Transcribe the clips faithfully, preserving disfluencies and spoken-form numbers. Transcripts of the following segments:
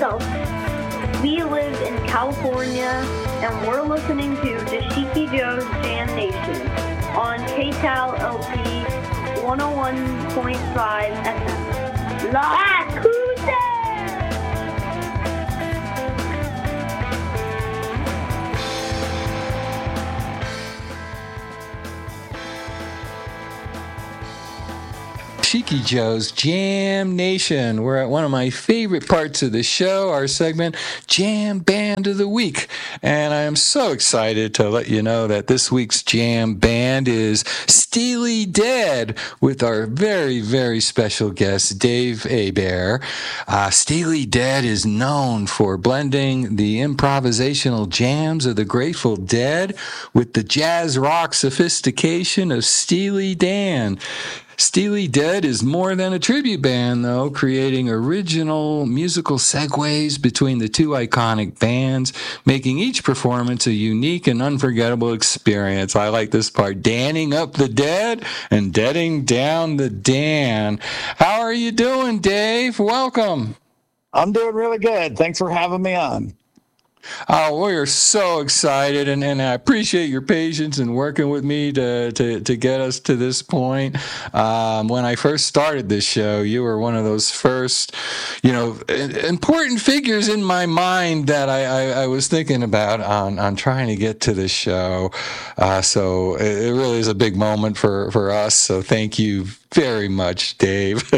So, we live in California, and we're listening to Dashiki Joe's Jam Nation on K T A L L P one oh one point five F M. La Cruise! Dashiki Joe's Jam Nation. We're at one of my favorite parts of the show, our segment, Jam Band of the Week. And I am so excited to let you know that this week's Jam Band is Steely Dead with our very, very special guest, Dave Hebert. Uh, Steely Dead is known for blending the improvisational jams of the Grateful Dead with the jazz rock sophistication of Steely Dan. Steely Dead is more than a tribute band, though, creating original musical segues between the two iconic bands, making each performance a unique and unforgettable experience. I like this part, Danning up the Dead and Deading down the Dan. How are you doing, Dave? Welcome. I'm doing really good. Thanks for having me on. Oh, we are so excited, and, and I appreciate your patience in working with me to, to, to get us to this point. Um, when I first started this show, you were one of those first, you know, important figures in my mind that I, I, I was thinking about on, on trying to get to this show. Uh, so it, it really is a big moment for, for us. So thank you very much, Dave.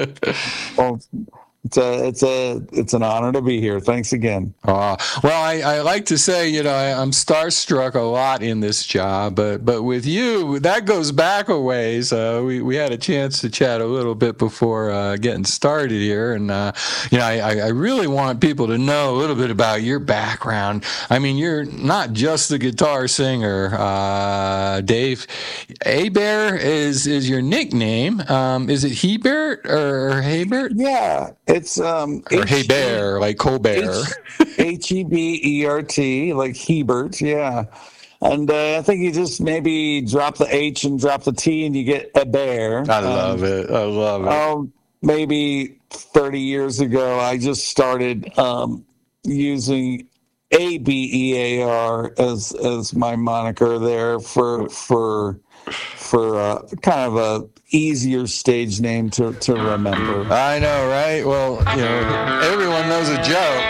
Well, It's a, it's a, it's an honor to be here. Thanks again. Uh, well, I, I like to say, you know, I, I'm starstruck a lot in this job, but but with you, that goes back a ways. Uh, we we had a chance to chat a little bit before uh, getting started here, and uh, you know, I, I really want people to know a little bit about your background. I mean, you're not just a guitar singer, uh, Dave. Hebert is is your nickname. Um, is it Hebert or Hebert? Yeah. It's um or H- Hebert, like Colbert. H E B E R T, like Hebert, yeah. And uh, I think you just maybe drop the H and drop the T and you get a bear. I love um, it. I love it. Um, maybe thirty years ago, I just started um, using A B E A R as as my moniker there for for for uh, kind of a easier stage name to, to remember. I know, right? Well, you know, everyone knows a joke.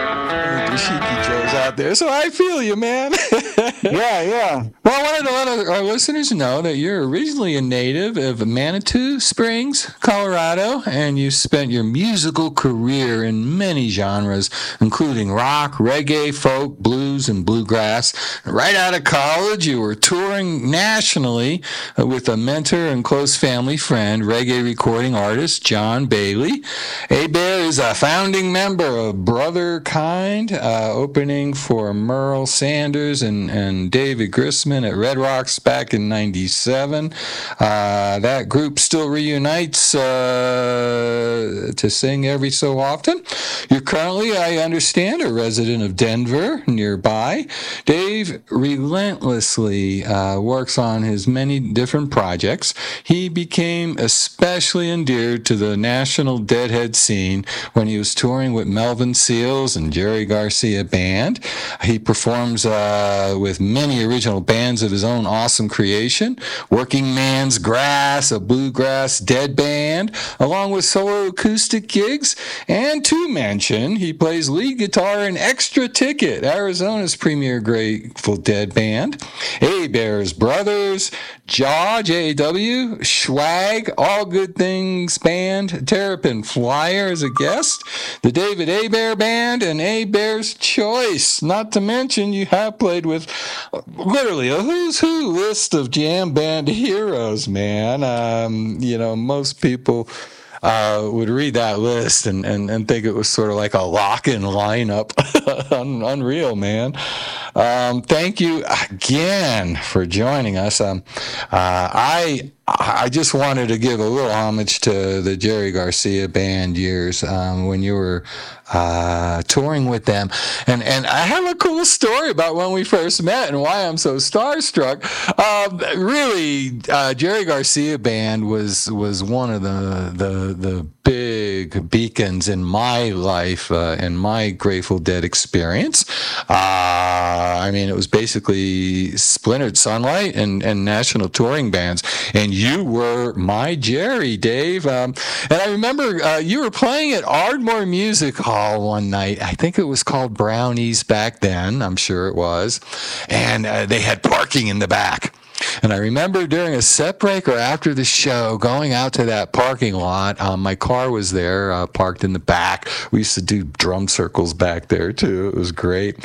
Dashiki Joe's out there, so I feel you, man. yeah, yeah. Well, I wanted to let our listeners know that you're originally a native of Manitou Springs, Colorado, and you spent your musical career in many genres, including rock, reggae, folk, blues, and bluegrass. Right out of college, you were touring nationally with a mentor and close family friend, reggae recording artist John Bailey. Hebert is a founding member of Brother Kind, uh, opening for Merle Sanders and, and David Grisman at Red Rocks back in ninety-seven. Uh, that group still reunites uh, to sing every so often. You're currently, I understand, a resident of Denver, nearby. Dave relentlessly uh, works on his many different projects. He became especially endeared to the national Deadhead scene when he was touring with Melvin Seals and Jerry Garcia Band. He performs uh, with many original bands of his own awesome creation, Working Man's Grass, a bluegrass dead band, along with solo acoustic gigs. And to mention, he plays lead guitar in Extra Ticket, Arizona's premier Grateful Dead band. Hebert's brothers, Jaw, J A W, Schwag, All Good Things Band, Terrapin Flyer as a guest, the David Hebert Band, and Hebert's Choice. Not to mention, you have played with literally a who's who list of jam band heroes, man. Um, you know, most people uh, would read that list and, and, and think it was sort of like a lock-in lineup. Un- unreal, man. Um, thank you again for joining us. Um, uh, I I just wanted to give a little homage to the Jerry Garcia band years um, when you were uh, touring with them. And and I have a cool story about when we first met and why I'm so starstruck. Um, really, uh, Jerry Garcia band was was one of the the the big beacons in my life, uh, in my Grateful Dead experience. Uh, I mean, it was basically Splintered Sunlight and, and national touring bands. And you were my Jerry, Dave. Um, and I remember uh, you were playing at Ardmore Music Hall one night. I think it was called Brownies back then. I'm sure it was. And uh, they had parking in the back. And I remember during a set break or after the show, going out to that parking lot. Um, my car was there, uh, parked in the back. We used to do drum circles back there, too. It was great.